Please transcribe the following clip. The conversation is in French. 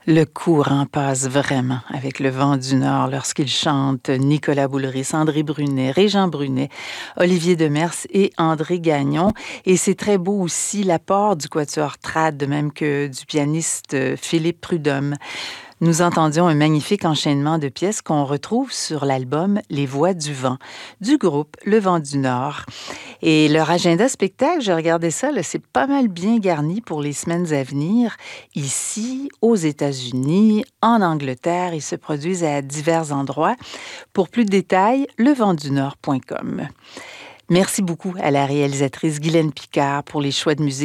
Le courant passe vraiment avec le vent du Nord lorsqu'il chante Nicolas Boulris, André Brunet, Régent Brunet, Olivier Demers et André Gagnon. Et c'est très beau aussi l'apport du quatuor trad, de même que du pianiste Philippe Prudhomme. Nous entendions un magnifique enchaînement de pièces qu'on retrouve sur l'album Les Voix du vent du groupe Le Vent du Nord. Et leur agenda spectacle, j'ai regardé ça, là, c'est pas mal bien garni pour les semaines à venir. Ici, aux États-Unis, en Angleterre, ils se produisent à divers endroits. Pour plus de détails, leventdunord.com. Merci beaucoup à la réalisatrice Guylaine Picard pour les choix de musique